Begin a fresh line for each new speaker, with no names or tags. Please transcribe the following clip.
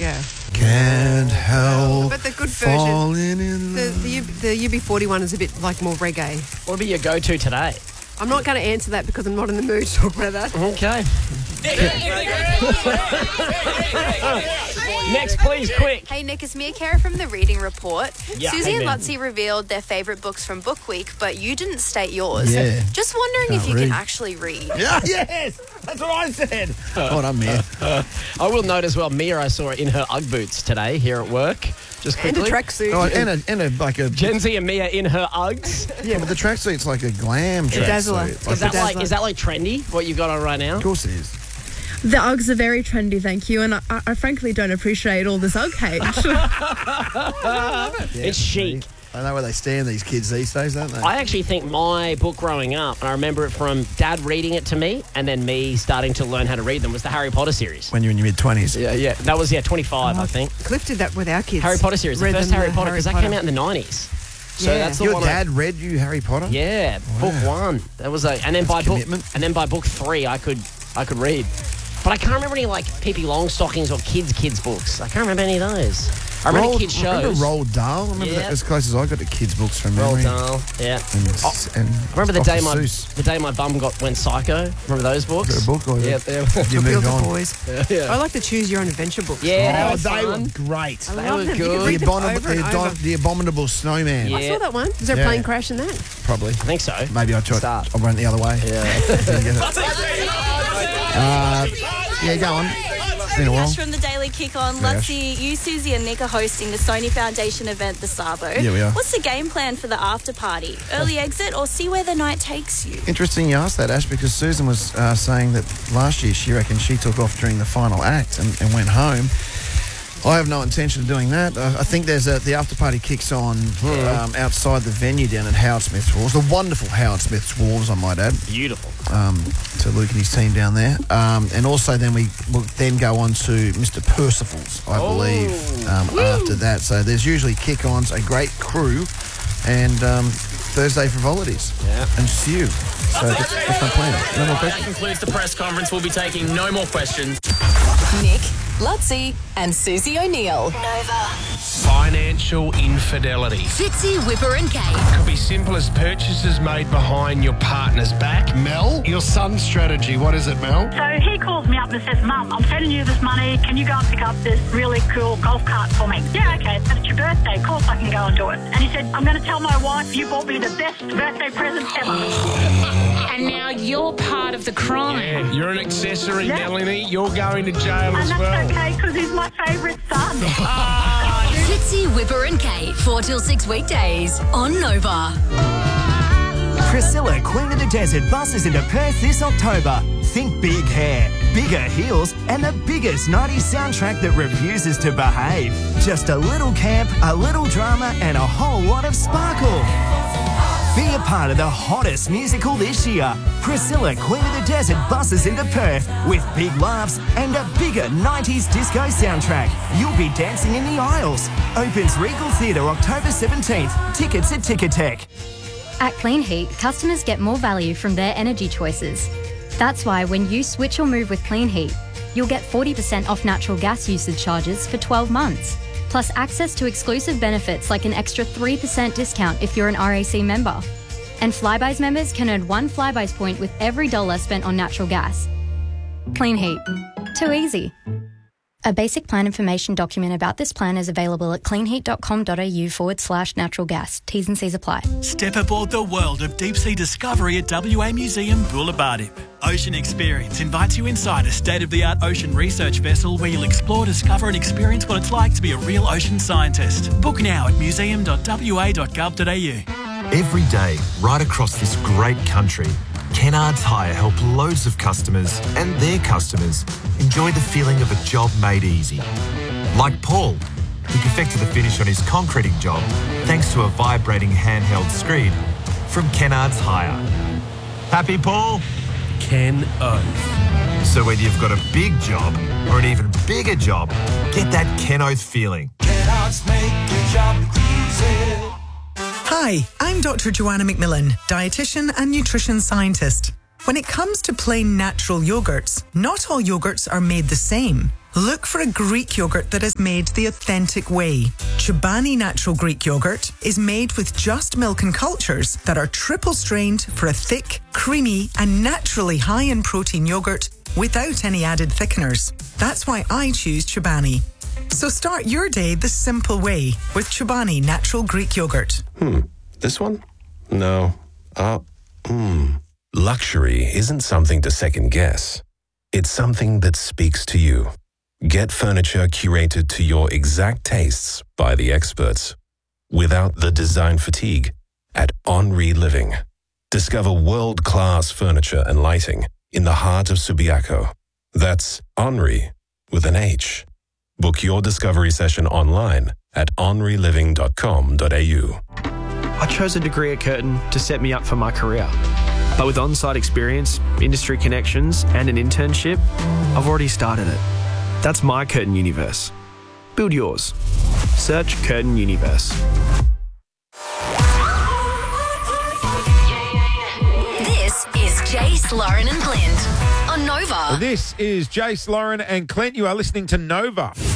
Yeah.
Can't help
But the good
falling
version,
in love.
the UB40 one is a bit like more reggae.
What would be your go-to today?
I'm not going to answer that because I'm not in the mood to talk about that.
Okay. Next, please, quick.
Hey, Nick, it's Mia Cara from The Reading Report.
Yeah.
Susie
Hey,
and
man.
Lutzi revealed their favourite books from Book Week, but you didn't state yours.
Yeah.
Just wondering
Can't
if you
read.
can actually read.
Yeah, yes, that's what I said. Hold on, man.
I will note as well, Mia, I saw her in her Ugg boots today here at work. Just
And a
quickly.
tracksuit.
Oh, and a like a
Gen Z and Mia in her Uggs.
yeah, but the tracksuit's like a glam
Dazzler.
tracksuit.
Is that
Dazzler.
is that like trendy? What you've got on right now?
Of course it is.
The Uggs are very trendy, thank you, and I frankly don't appreciate all this Ugg hate.
It's chic.
I know where they stand, these kids these days, don't they?
I actually think my book growing up, and I remember it from Dad reading it to me, and then me starting to learn how to read them, was the Harry Potter series.
When you're in your mid-20s.
Yeah. That was 25, I think.
Cliff did that with our kids.
Harry Potter series, the
Read
first
them
Harry Potter, because that came out in the 90s. So
Yeah.
that's the
Your
one.
dad read you Harry Potter?
Yeah, book one. That was and then by
commitment.
and then by book 3, I could read. But I can't remember any like Pippi Longstockings or kids books. I can't remember any of those. I remember kids shows.
Remember Roald Dahl? Remember
Yeah.
that as close as I got to kids' books from
Roald
memory.
Dahl, yeah.
And
I remember the
Dr.
day my
Seuss.
bum went psycho. Remember those books?
Got a book or
Yeah,
you
For
moved
Builder
on.
Boys. I like the Choose Your Own Adventure books.
Yeah,
Oh, they were
fun.
great.
I
They
love
were
them. You
good.
can
The,
read them over and over.
the Abominable Snowman.
Yeah.
I saw that one. Is there a
Yeah.
plane crash in that?
Probably.
I think so.
Maybe I tried.
Start.
I went the other way.
Yeah.
Didn't get it. Yeah, go on. Been a while.
Ash from the Daily Kick On.
Yeah, Ash.
Lutzi, you, Susie and Nick are hosting the Sony Foundation event, the Savo.
Yeah, we are.
What's the game plan for the after party? Early exit or see where the night takes you?
Interesting you asked that, Ash, because Susan was saying that last year she reckoned she took off during the final act and went home. I have no intention of doing that. I think there's the after party kicks on outside the venue down at Howard Smith's Wharves, the wonderful Howard Smith's Wharves, I might add.
Beautiful.
To Luke and his team down there, and also then we will then go on to Mr. Percival's, I believe, after that. So there's usually kick-ons, a great crew, and Thursday frivolities.
Yeah.
And Sue. So that's my plan. No more
That
questions.
concludes the press conference. We'll be taking no more questions.
Nick, Lutzi, and Susie O'Neill.
Financial infidelity.
Fitzy, Whipper and Kate.
Could be simple as purchases made behind your partner's back.
Mel, your son's strategy, what is it, Mel?
So he calls me up and says, Mum, I'm sending you this money. Can you go and pick up this really cool golf cart for me? Yeah, okay, but it's your birthday. Of course I can go and do it. And he said, I'm going to tell my wife you bought me the best birthday present ever.
And now you're part of the crime.
Yeah, you're an accessory, Melanie. You're going to jail
And
as
that's
well.
okay because he's my favourite son.
Fitzy, Whipper and Kate. 4 till 6 weekdays on Nova.
Priscilla, Queen of the Desert, buses into Perth this October. Think big hair, bigger heels, and the biggest 90s soundtrack that refuses to behave. Just a little camp, a little drama, and a whole lot of sparkle. Be a part of the hottest musical this year. Priscilla, Queen of the Desert, buses into Perth with big laughs and a bigger 90s disco soundtrack. You'll be dancing in the aisles. Opens Regal Theatre October 17th. Tickets at Ticketek.
At Clean Heat, customers get more value from their energy choices. That's why when you switch or move with Clean Heat, you'll get 40% off natural gas usage charges for 12 months. Plus access to exclusive benefits like an extra 3% discount if you're an RAC member. And Flybuys members can earn 1 Flybuys point with every $1 spent on natural gas. Clean Heat. Too easy. A basic plan information document about this plan is available at cleanheat.com.au/natural gas. T's and C's apply.
Step aboard the world of deep-sea discovery at WA Museum Bulabardi. Ocean Experience invites you inside a state-of-the-art ocean research vessel where you'll explore, discover and experience what it's like to be a real ocean scientist. Book now at museum.wa.gov.au.
Every day, right across this great country, Kennards Hire help loads of customers and their customers enjoy the feeling of a job made easy. Like Paul, who perfected the finish on his concreting job thanks to a vibrating handheld screed from Kennards Hire. Happy, Paul?
Ken Oath.
So whether you've got a big job or an even bigger job, get that Ken Oath feeling.
Kennards make your job easy.
Hi, I'm Dr. Joanna McMillan, dietitian and nutrition scientist. When it comes to plain natural yogurts, not all yogurts are made the same. Look for a Greek yogurt that is made the authentic way. Chobani Natural Greek Yogurt is made with just milk and cultures that are triple strained for a thick, creamy and naturally high in protein yogurt without any added thickeners. That's why I choose Chobani. So start your day the simple way with Chobani Natural Greek Yogurt.
This one? No. Luxury isn't something to second guess. It's something that speaks to you. Get furniture curated to your exact tastes by the experts, without the design fatigue, at Henri Living. Discover world-class furniture and lighting in the heart of Subiaco. That's Henri with an H. Book your discovery session online at henriliving.com.au.
I chose a degree at Curtin to set me up for my career. But with on-site experience, industry connections and an internship, I've already started it. That's my Curtin Universe. Build yours. Search Curtin Universe.
This is Jace, Lauren and Clint on Nova.
This is Jace, Lauren and Clint. You are listening to Nova.